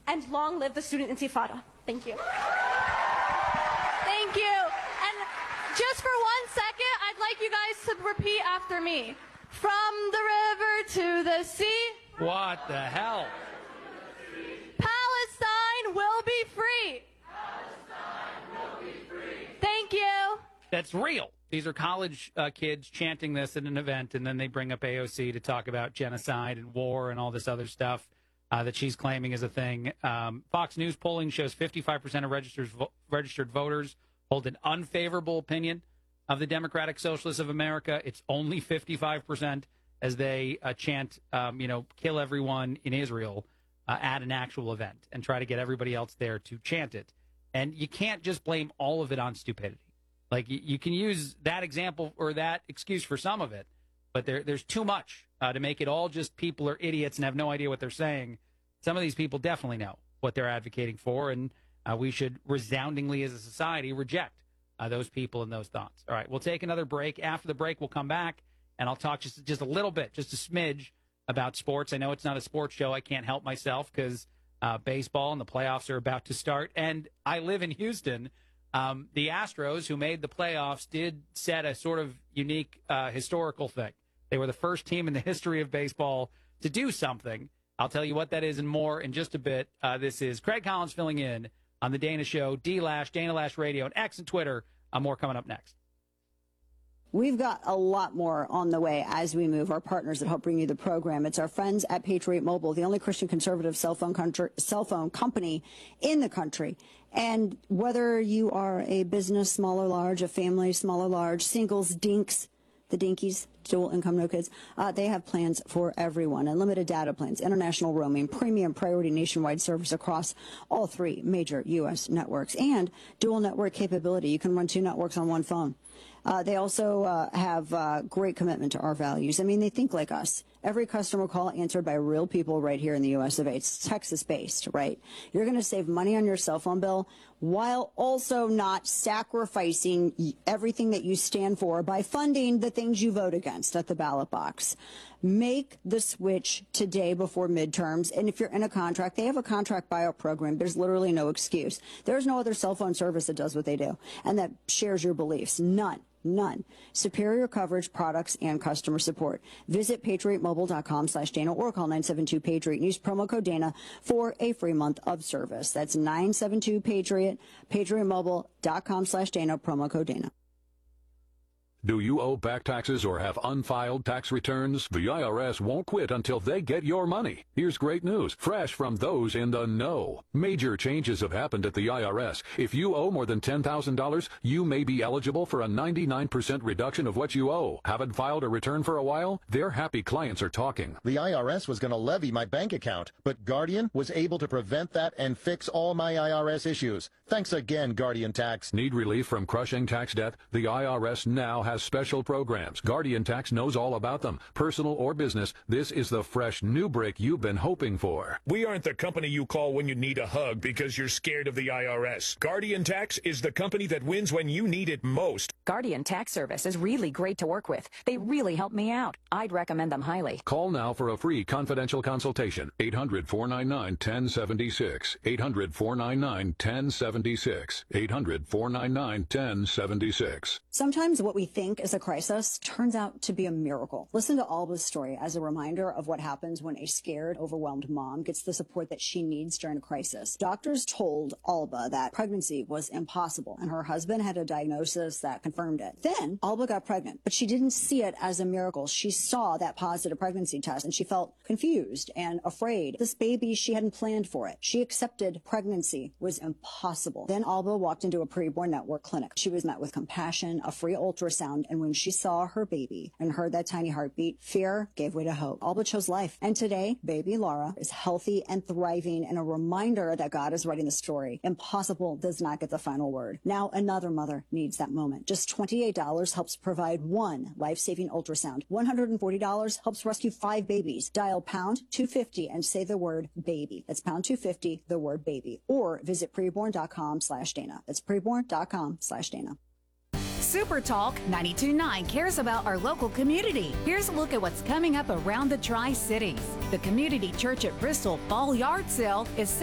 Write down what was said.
and long live the student intifada. Thank you. Thank you. And just for 1 second, I'd like you guys to repeat after me. From the river to the sea. What the hell? Palestine will be free. Palestine will be free. Thank you. That's real. These are college kids chanting this at an event, and then they bring up AOC to talk about genocide and war and all this other stuff that she's claiming is a thing. Fox News polling shows 55% of registered voters hold an unfavorable opinion of the Democratic Socialists of America. It's only 55% as they chant, kill everyone in Israel at an actual event and try to get everybody else there to chant it. And you can't just blame all of it on stupidity. Like, you can use that example or that excuse for some of it, but there's too much to make it all just people are idiots and have no idea what they're saying. Some of these people definitely know what they're advocating for, and we should resoundingly as a society reject those people and those thoughts. All right, we'll take another break. After the break, we'll come back, and I'll talk just a little bit, just a smidge, about sports. I know it's not a sports show. I can't help myself because baseball and the playoffs are about to start, and I live in Houston. The Astros, who made the playoffs, did set a sort of unique historical thing. They were the first team in the history of baseball to do something. I'll tell you what that is and more in just a bit. This is Craig Collins filling in on The Dana Show, D-Lash, Dana Lash Radio, and X and Twitter. More coming up next. We've got a lot more on the way as we move. Our partners that help bring you the program. It's our friends at Patriot Mobile, the only Christian conservative cell phone company in the country. And whether you are a business, small or large, a family, small or large, singles, dinks, the dinkies, dual income, no kids, they have plans for everyone. Unlimited data plans, international roaming, premium priority nationwide service across all 3 major U.S. networks, and dual network capability. You can run 2 networks on one phone. They also have great commitment to our values. I mean, they think like us. Every customer call answered by real people right here in the U.S. of A. It's Texas-based, right? You're going to save money on your cell phone bill while also not sacrificing everything that you stand for by funding the things you vote against at the ballot box. Make the switch today before midterms. And if you're in a contract, they have a contract buyout program. There's literally no excuse. There's no other cell phone service that does what they do and that shares your beliefs. None. Superior coverage, products, and customer support. Visit patriotmobile.com/Dana or call 972-PATRIOT. Use promo code Dana for a free month of service. That's 972-PATRIOT, patriotmobile.com/Dana, promo code Dana. Do you owe back taxes or have unfiled tax returns? The IRS won't quit until they get your money. Here's great news, fresh from those in the know. Major changes have happened at the IRS. If you owe more than $10,000, you may be eligible for a 99% reduction of what you owe. Haven't filed a return for a while? Their happy clients are talking. The IRS was going to levy my bank account, but Guardian was able to prevent that and fix all my IRS issues. Thanks again, Guardian Tax. Need relief from crushing tax debt? The IRS now has special programs. Guardian Tax knows all about them. Personal or business, this is the fresh new break you've been hoping for. We aren't the company you call when you need a hug because you're scared of the IRS. Guardian Tax is the company that wins when you need it most. Guardian Tax Service is really great to work with. They really help me out. I'd recommend them highly. Call now for a free confidential consultation. 800-499-1076. 800-499-1076. 800-499-1076. Sometimes what we think is a crisis turns out to be a miracle. Listen to Alba's story as a reminder of what happens when a scared, overwhelmed mom gets the support that she needs during a crisis. Doctors told Alba that pregnancy was impossible, and her husband had a diagnosis that confirmed it. Then Alba got pregnant, but she didn't see it as a miracle. She saw that positive pregnancy test, and she felt confused and afraid. This baby, she hadn't planned for it. She accepted pregnancy was impossible. Then Alba walked into a preborn network clinic. She was met with compassion, a free ultrasound, and when she saw her baby and heard that tiny heartbeat, fear gave way to hope. Alba chose life. And today, baby Laura is healthy and thriving, and a reminder that God is writing the story. Impossible does not get the final word. Now another mother needs that moment. Just $28 helps provide one life-saving ultrasound. $140 helps rescue 5 babies. Dial pound 250 and say the word baby. That's pound 250, the word baby. Or visit preborn.com/Dana. That's preborn.com/Dana. Super Talk 92.9 cares about our local community. Here's a look at what's coming up around the Tri-Cities. The Community Church at Bristol Fall Yard Sale is